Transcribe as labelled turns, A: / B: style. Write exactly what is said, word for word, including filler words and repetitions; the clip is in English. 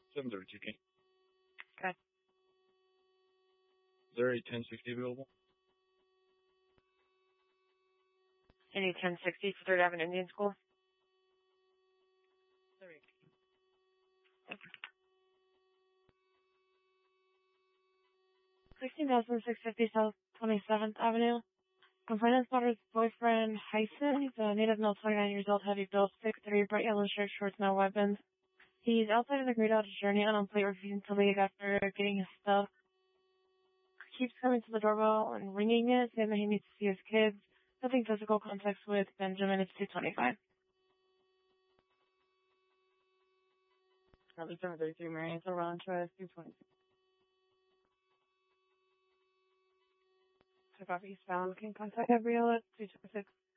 A: seven thirty-two, King.
B: Okay.
A: Is there a ten sixty available?
B: Any ten sixty for Third Avenue Indian School?
C: Sorry.
B: Okay. sixteen thousand six hundred fifty South twenty-seventh Avenue. Confinance daughter's boyfriend, Hyson. He's a native male, twenty-nine years old, heavy built, six three, bright yellow shirt, shorts, no weapons. He's outside of the Great Dodge Journey on plate, refusing to leave after getting his stuff. Keeps coming to the doorbell and ringing it, saying that he needs to see his kids. Nothing physical contact with Benjamin. It's two twenty-five.
C: Probably seven thirty-three, Marion. So Rancho is two twenty-six.
B: Took off eastbound. Can contact Gabriella at two twenty-six.